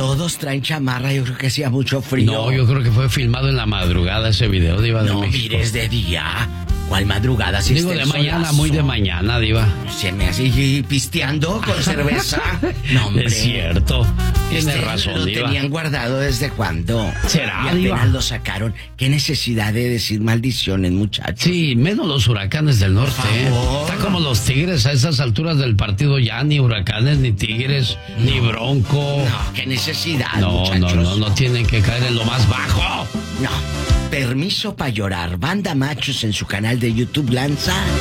Todos traen chamarra, yo creo que hacía mucho frío. No, yo creo que fue filmado en la madrugada ese video, Diva de México. No mires de día. ¿Cuál madrugada? Si digo de mañana, muy de mañana, Diva. Se me hace pisteando con cerveza. No, hombre. Es cierto. Tiene razón, lo Diva. tenían guardado desde cuándo. ¿Será, y Diva? apenas lo sacaron. Qué necesidad de decir maldiciones, muchachos. Sí, menos los huracanes del norte. Por favor. Está como los tigres a esas alturas del partido ya, ni huracanes, ni tigres, ni bronco. No, qué necesidad, No, muchachos. no tienen que caer en lo más bajo. No. Permiso para llorar. Banda Machos en su canal de YouTube lanza